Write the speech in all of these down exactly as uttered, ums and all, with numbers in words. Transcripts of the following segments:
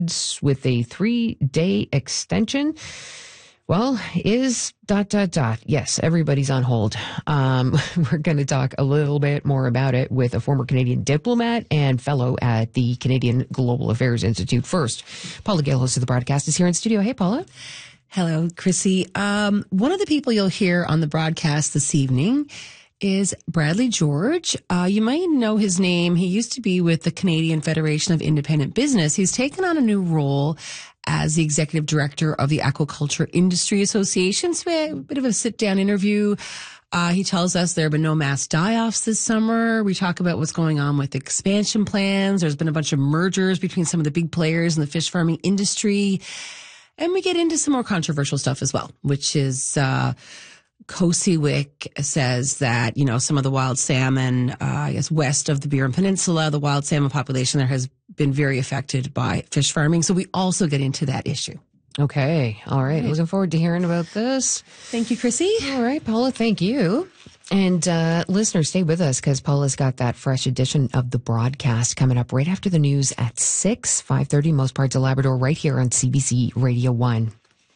with a three-day extension. Well, is dot, dot, dot. Yes, everybody's on hold. Um, we're going to talk a little bit more about it with a former Canadian diplomat and fellow at the Canadian Global Affairs Institute. First, Paula Gale, host of the broadcast, is here in studio. Hey, Paula. Hello, Chrissy. Um, one of the people you'll hear on the broadcast this evening is Bradley George. Uh, you might know his name. He used to be with the Canadian Federation of Independent Business. He's taken on a new role as the executive director of the Aquaculture Industry Association. So a bit of a sit-down interview. Uh, he tells us there have been no mass die-offs this summer. We talk about what's going on with expansion plans. There's been a bunch of mergers between some of the big players in the fish farming industry. And we get into some more controversial stuff as well, which is uh COSEWIC says that, you know, some of the wild salmon, uh, I guess, west of the Burin Peninsula, the wild salmon population there has been very affected by fish farming. So we also get into that issue. Okay. All right. Looking forward to hearing about this. Thank you, Chrissy. All right, Paula, thank you. And uh, listeners, stay with us because Paula's got that fresh edition of the broadcast coming up right after the news at six, five thirty, most parts of Labrador, right here on C B C Radio one.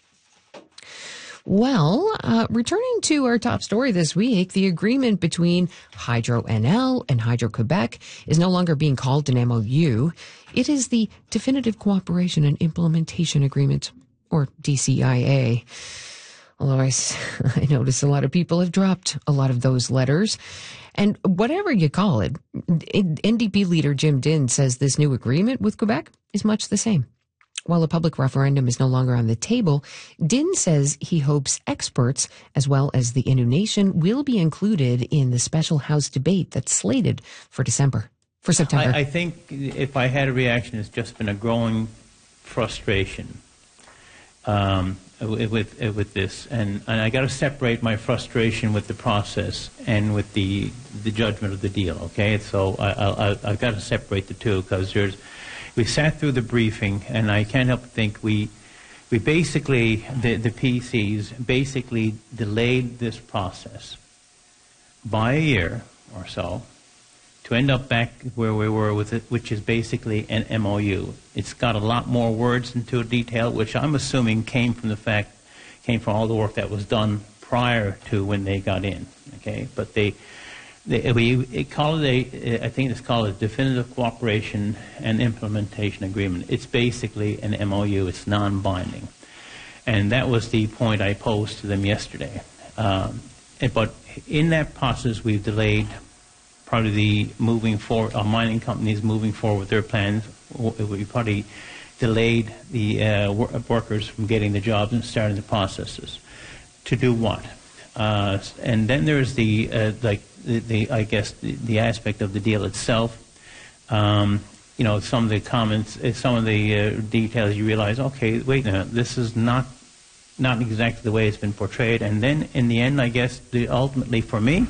Well, uh, returning to our top story this week, the agreement between Hydro N L and Hydro-Quebec is no longer being called an M O U. It is the Definitive Cooperation and Implementation Agreement, or D C I A. Although I, I notice a lot of people have dropped a lot of those letters. And whatever you call it, N D P leader Jim Dinn says this new agreement with Quebec is much the same. While a public referendum is no longer on the table, Dinn says he hopes experts, as well as the Innu Nation, will be included in the special House debate that's slated for December, for September. I, I think if I had a reaction, it's just been a growing frustration um, with with this, and, and I got to separate my frustration with the process and with the the judgment of the deal. Okay, so I, I, I've got to separate the two because there's. We sat through the briefing, and I can't help but think we, we basically, the, the P Cs basically delayed this process by a year or so to end up back where we were with it, which is basically an M O U. It's got a lot more words into detail, which I'm assuming came from the fact, came from all the work that was done prior to when they got in, okay? But they... They, we call it a, I think it's called a Definitive Cooperation and Implementation Agreement. It's basically an M O U. It's non-binding. And that was the point I posed to them yesterday. Um, but in that process, we've delayed probably the moving forward, our mining companies moving forward with their plans. We probably delayed the uh, workers from getting the jobs and starting the processes. To do what? Uh, and then there's the, uh, like, The, the, I guess the, the aspect of the deal itself, um, you know, some of the comments, some of the uh, details, you realize, okay, wait a minute, this is not not exactly the way it's been portrayed. And then in the end, I guess, the, ultimately for me,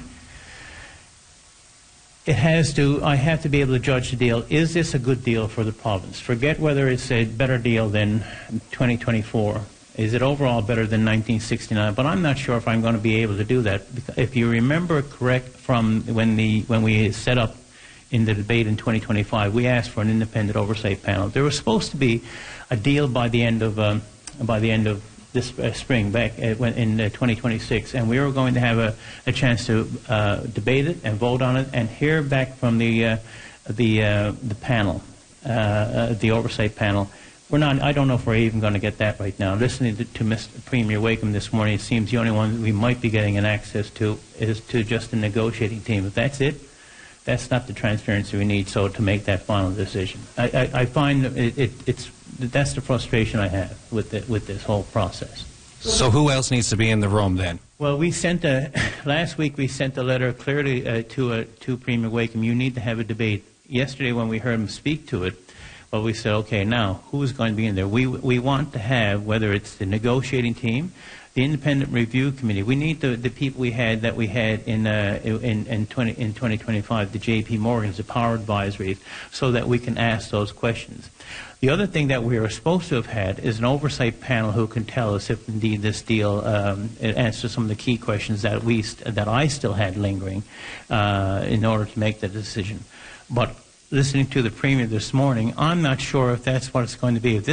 it has to, I have to be able to judge the deal. Is this a good deal for the province? Forget whether it's a better deal than twenty twenty-four. Is it overall better than nineteen sixty-nine? But I'm not sure if I'm going to be able to do that. If you remember correct from when the when we set up in the debate in twenty twenty-five, we asked for an independent oversight panel. There was supposed to be a deal by the end of um, by the end of this uh, spring, back uh, in uh, twenty twenty-six, and we were going to have a, a chance to uh, debate it and vote on it and hear back from the uh, the uh, the panel, uh, uh, the oversight panel. We're not. I don't know if we're even going to get that right now. Listening to, to Mister Premier Wakeham this morning, it seems the only one we might be getting an access to is to just the negotiating team. If that's it, that's not the transparency we need. So to make that final decision, I, I, I find it, it, it's that's the frustration I have with the, with this whole process. So who else needs to be in the room then? Well, we sent a last week. We sent a letter clearly uh, to uh, to Premier Wakeham. You need to have a debate. Yesterday, when we heard him speak to it. Well, we said, okay, now, who's going to be in there? We, we want to have, whether it's the negotiating team, the independent review committee. We need the, the people we had that we had in, uh, in, in, twenty, in twenty twenty-five, the J P Morgans, the power advisories, so that we can ask those questions. The other thing that we are supposed to have had is an oversight panel who can tell us if indeed this deal um, answers some of the key questions that we st that I still had lingering uh, in order to make the decision. But listening to the Premier this morning, I'm not sure if that's what it's going to be. If this